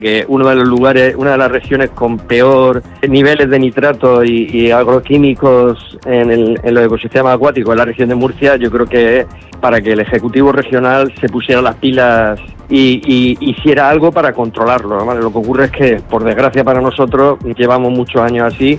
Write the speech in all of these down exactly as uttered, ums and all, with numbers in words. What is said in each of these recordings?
que uno de los lugares, una de las regiones con peor niveles de nitratos y, y agroquímicos en, el, en los ecosistemas acuáticos, en la región de Murcia, yo creo que es para que el Ejecutivo Regional se pusiera las pilas y, y hiciera algo para controlarlo, ¿vale? Lo que ocurre es que, por desgracia para nosotros, llevamos muchos años así.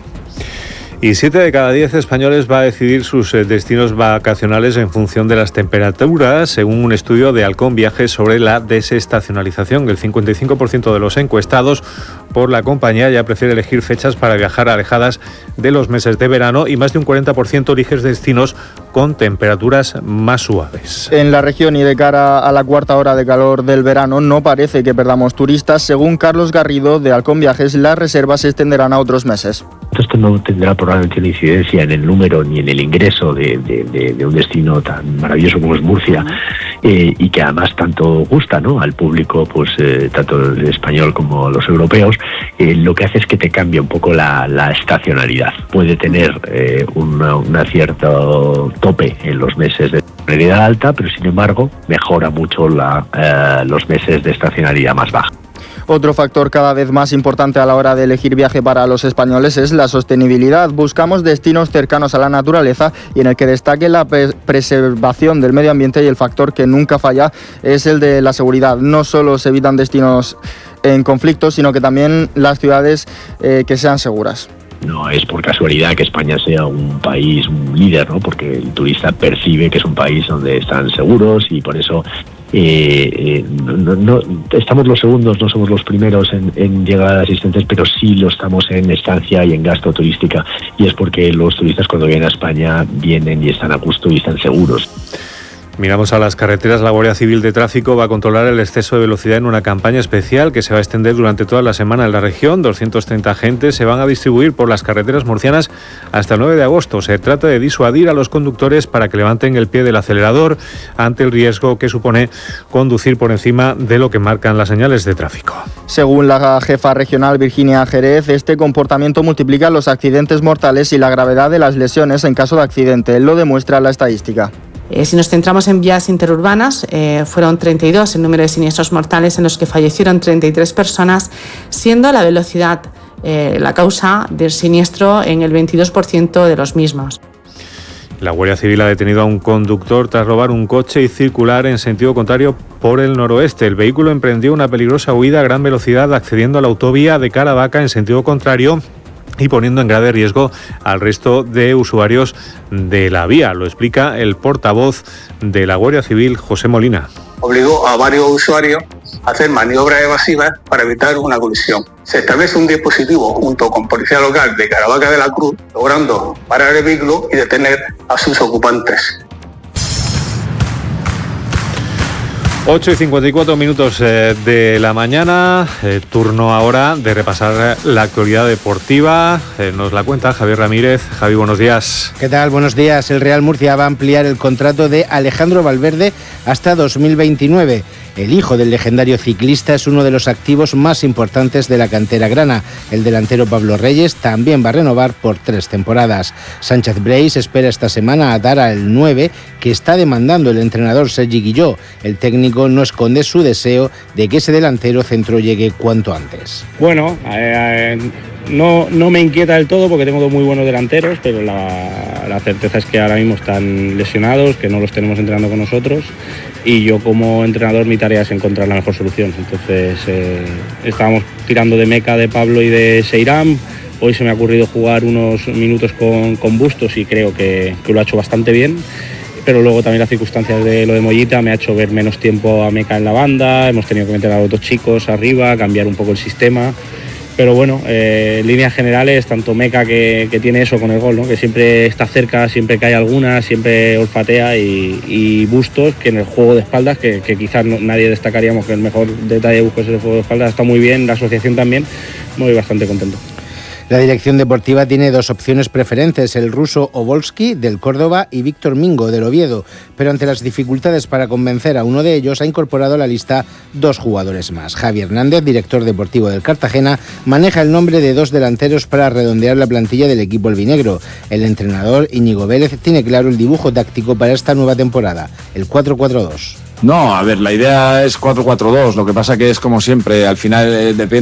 Y siete de cada diez españoles va a decidir sus destinos vacacionales en función de las temperaturas, según un estudio de Halcón Viajes sobre la desestacionalización. El cincuenta y cinco por ciento de los encuestados por la compañía ya prefiere elegir fechas para viajar alejadas de los meses de verano y más de un cuarenta por ciento elige destinos con temperaturas más suaves. En la región y de cara a la cuarta hora de calor del verano no parece que perdamos turistas. Según Carlos Garrido de Halcón Viajes, las reservas se extenderán a otros meses. Esto no tendrá probablemente una incidencia en el número ni en el ingreso de, de, de, de un destino tan maravilloso como es Murcia, eh, y que además tanto gusta, ¿no?, al público, pues eh, tanto el español como los europeos. Eh, lo que hace es que te cambia un poco la, la estacionalidad. Puede tener eh, una, una cierto tope en los meses de estacionalidad alta, pero sin embargo mejora mucho la, eh, los meses de estacionalidad más baja. Otro factor cada vez más importante a la hora de elegir viaje para los españoles es la sostenibilidad. Buscamos destinos cercanos a la naturaleza y en el que destaque la pre- preservación del medio ambiente, y el factor que nunca falla es el de la seguridad. No solo se evitan destinos en conflicto, sino que también las ciudades eh, que sean seguras. No es por casualidad que España sea un país, un líder, ¿no?, porque el turista percibe que es un país donde están seguros y por eso eh, eh, no, no, estamos los segundos, no somos los primeros en, en llegadas asistentes, pero sí lo estamos en estancia y en gasto turística, y es porque los turistas cuando vienen a España vienen y están a gusto y están seguros. Miramos a las carreteras. La Guardia Civil de Tráfico va a controlar el exceso de velocidad en una campaña especial que se va a extender durante toda la semana en la región. doscientos treinta agentes se van a distribuir por las carreteras murcianas hasta el nueve de agosto. Se trata de disuadir a los conductores para que levanten el pie del acelerador ante el riesgo que supone conducir por encima de lo que marcan las señales de tráfico. Según la jefa regional Virginia Jerez, este comportamiento multiplica los accidentes mortales y la gravedad de las lesiones en caso de accidente. Lo demuestra la estadística. Eh, si nos centramos en vías interurbanas, eh, fueron treinta y dos el número de siniestros mortales en los que fallecieron treinta y tres personas, siendo la velocidad eh, la causa del siniestro en el veintidós por ciento de los mismos. La Guardia Civil ha detenido a un conductor tras robar un coche y circular en sentido contrario por el noroeste. El vehículo emprendió una peligrosa huida a gran velocidad accediendo a la autovía de Caravaca en sentido contrario y poniendo en grave riesgo al resto de usuarios de la vía. Lo explica el portavoz de la Guardia Civil, José Molina. Obligó a varios usuarios a hacer maniobras evasivas para evitar una colisión. Se establece un dispositivo junto con Policía Local de Caravaca de la Cruz, logrando parar el vehículo y detener a sus ocupantes. ocho y cincuenta y cuatro minutos eh, de la mañana, eh, turno ahora de repasar la actualidad deportiva. Eh, nos la cuenta Javier Ramírez. Javi, buenos días. ¿Qué tal? Buenos días. El Real Murcia va a ampliar el contrato de Alejandro Valverde hasta dos mil veintinueve. El hijo del legendario ciclista es uno de los activos más importantes de la cantera grana. El delantero Pablo Reyes también va a renovar por tres temporadas. Sánchez Breis espera esta semana a dar al nueve que está demandando el entrenador Sergi Guilló. El técnico no esconde su deseo de que ese delantero centro llegue cuanto antes. Bueno, eh, no, no me inquieta del todo porque tengo dos muy buenos delanteros, pero la, la certeza es que ahora mismo están lesionados, que no los tenemos entrenando con nosotros. Y yo como entrenador mi tarea es encontrar la mejor solución. Entonces eh, estábamos tirando de Meca, de Pablo y de Seirán. Hoy se me ha ocurrido jugar unos minutos con, con Bustos y creo que, que lo ha hecho bastante bien. Pero luego también las circunstancias de lo de Mollita me ha hecho ver menos tiempo a Meca en la banda. Hemos tenido que meter a los dos chicos arriba, cambiar un poco el sistema. Pero bueno, eh, en líneas generales, tanto Meca que, que tiene eso con el gol, ¿no?, que siempre está cerca, siempre cae alguna, siempre olfatea, y, y Bustos, que en el juego de espaldas, que, que quizás no, nadie destacaríamos que el mejor detalle de Bustos es el juego de espaldas, está muy bien, la asociación también, muy bastante contento. La dirección deportiva tiene dos opciones preferentes, el ruso Obolski del Córdoba y Víctor Mingo del Oviedo, pero ante las dificultades para convencer a uno de ellos ha incorporado a la lista dos jugadores más. Javi Hernández, director deportivo del Cartagena, maneja el nombre de dos delanteros para redondear la plantilla del equipo albinegro. El entrenador Íñigo Vélez tiene claro el dibujo táctico para esta nueva temporada, el cuatro cuatro dos. No, a ver, la idea es cuatro cuatro dos, lo que pasa que es como siempre, al final eh, depende